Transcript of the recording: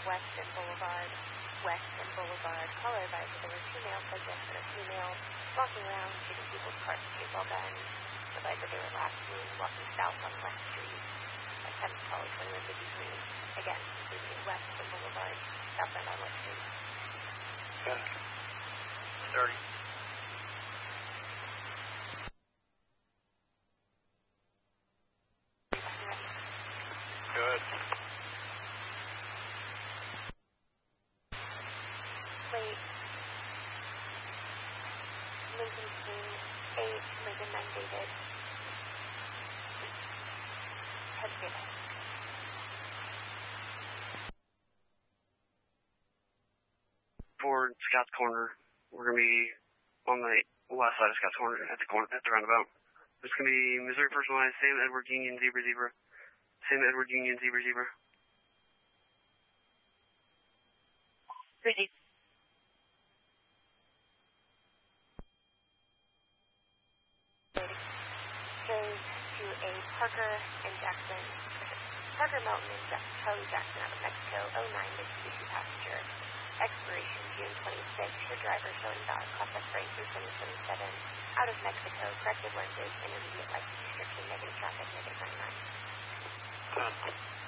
Weston Boulevard. Weston Boulevard. Caller advised that there were 2 male subjects and a female walking around shooting people's cars with baseball guns. Advised that they were last seen walking south on West Street. Attempts call 2153. Again, completely Weston Boulevard, southbound on West Street. Okay. 30. Good. Late. Lincoln King, 8, Lincoln 9 David. Head given. For Scott's Corner, we're going to be on the west side of Scott's Corner, at the roundabout. It's going to be Missouri First Line, Sam Edward Union, Zebra Zebra. Sam Edward Union, Zebra Zebra. Ready. Goes to a Parker and Jackson. Parker Melton and Charlie Jackson out of Mexico, 09 Mitsubishi passenger. Expiration June 26th. Your driver showing dot, class X-ray through 2027. Out of Mexico, corrected lenses, intermediate license restriction, negative traffic, negative 99.